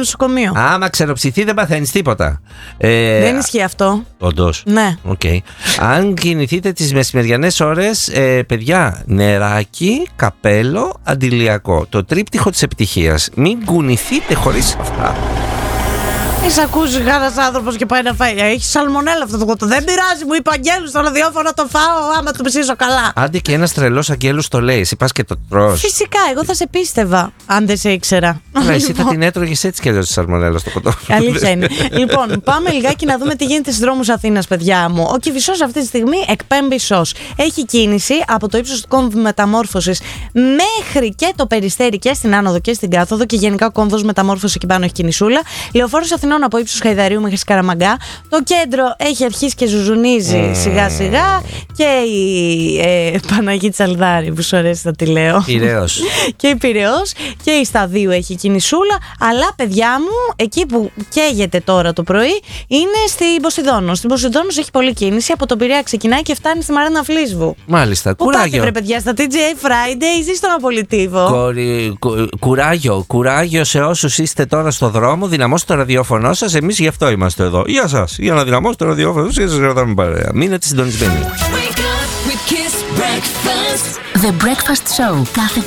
νοσοκομείο. Άμα ξεροψηθεί δεν παθαίνεις τίποτα. Δεν ισχύει αυτό. Όντως. Ναι. Okay. Αν κινηθείτε τις μεσημεριανές ώρες, παιδιά, νεράκι, καπέλο, αντιλιακό. Το τρίπτυχο της επιτυχίας. Μην κουνηθείτε χωρίς αυτά. Έχει ακούσει κανένας άνθρωπος και πάει να φάει? Έχει σαλμονέλα αυτό το κότο. Δεν πειράζει, μου είπε ο Αγγέλους στο ραδιόφωνο να το φάω άμα το ψήσω καλά. Άντε και ένας τρελός Αγγέλους το λέει. Εσύ πας και το τρως. Φυσικά, εγώ θα σε πίστευα αν δεν σε ήξερα. Αλλά εσύ θα την έτρωγες έτσι κι αλλιώς τη σαλμονέλα στο κοτό. Αλήθεια είναι. Λοιπόν, πάμε λιγάκι να δούμε τι γίνεται στους δρόμους Αθήνας, παιδιά μου. Ο Κηφισός αυτή τη στιγμή εκπέμπει σως. Έχει κίνηση από το ύψος του κόμβου Μεταμόρφωσης μέχρι και το Περιστέρι και στην άνοδο και στην κάθοδο και γενικά ο κόμβος Μεταμόρφωσης εκεί πάνω έχει κινησούλα. Λεωφόρος Αθηνών από ύψος Χαϊδαρίου μέχρι Σκαραμαγκά. Το κέντρο έχει αρχίσει και ζουζουνίζει σιγά σιγά. Και η Παναγή Τσαλδάρη που σου αρέσει να τη λέω. Πειραιώς. Και η Πειραιώς και η Σταδίου έχει κινησούλα. Αλλά παιδιά μου, εκεί που καίγεται τώρα το πρωί είναι στην Ποσειδώνος. Στην Ποσειδώνος έχει πολλή κίνηση. Από τον Πειραιά ξεκινάει και φτάνει στη Μαρένα Φλίσβου. Μάλιστα. Πού πάτε βρε παιδιά, στα TGA Fridays ή στον Απολυτίβο? Κουράγιο σε όσους είστε τώρα στο δρόμο. Δυναμώστε το ραδιόφωνο σας. Εμείς γι' αυτό είμαστε εδώ. Γεια σας. Για να δυναμώσετε το ραδιόφωνο σας και σας κρατάμε παρέα. Μείνετε συντονισμένοι. The Breakfast Show κάθε